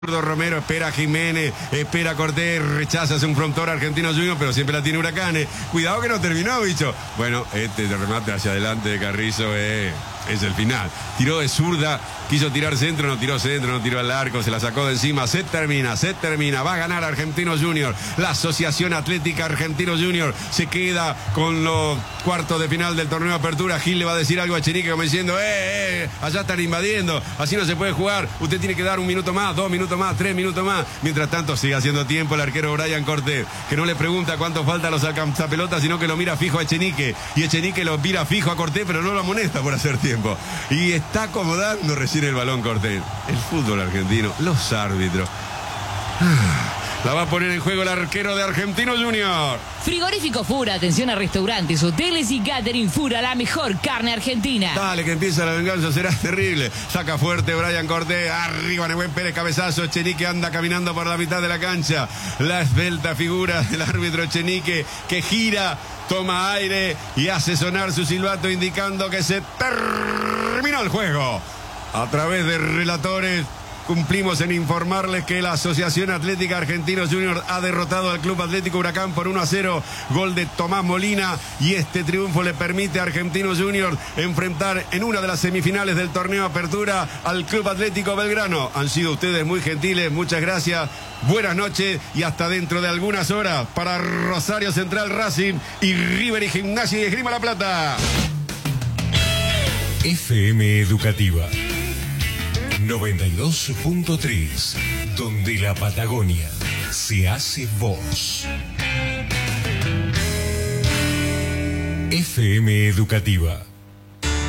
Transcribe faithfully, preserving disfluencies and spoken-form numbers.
Romero, espera a Jiménez, espera a Cortés, rechaza hace un frontor Argentino Junior, pero siempre la tiene Huracanes. Cuidado que no terminó, bicho. Bueno, este remate hacia adelante de Carrizo es, es el final. Tiró de zurda, quiso tirar centro, no tiró centro, no tiró al arco, se la sacó de encima. Se termina, se termina. Va a ganar Argentino Junior. La Asociación Atlética Argentino Junior se queda con los cuartos de final del torneo de apertura. Gil le va a decir algo a Echenique como diciendo, eh, eh, allá están invadiendo, así no se puede jugar. Usted tiene que dar un minuto más, dos minutos más, tres minutos más. Mientras tanto sigue haciendo tiempo el arquero Brian Cortés, que no le pregunta cuánto falta a los alcanzapelotas, sino que lo mira fijo a Echenique, y Echenique lo mira fijo a Cortés, pero no lo amonesta por hacer tiempo, y está acomodando recién el balón Cortés. El fútbol argentino, los árbitros. La va a poner en juego el arquero de Argentino Junior. Frigorífico Fura, atención a restaurantes, hoteles y catering. Fura, la mejor carne argentina. Dale, que empieza la venganza, será terrible. Saca fuerte Brian Cortés, arriba Nehuen Pérez, cabezazo. Echenique anda caminando por la mitad de la cancha. La esbelta figura del árbitro Echenique, que gira, toma aire y hace sonar su silbato indicando que se terminó el juego. A través de relatores cumplimos en informarles que la Asociación Atlética Argentino Junior ha derrotado al Club Atlético Huracán por uno a cero, gol de Tomás Molina, y este triunfo le permite a Argentino Junior enfrentar en una de las semifinales del torneo Apertura al Club Atlético Belgrano. Han sido ustedes muy gentiles, muchas gracias, buenas noches y hasta dentro de algunas horas para Rosario Central Racing y River y Gimnasia y Esgrima La Plata. F M Educativa noventa y dos punto tres, donde la Patagonia se hace voz. F M Educativa.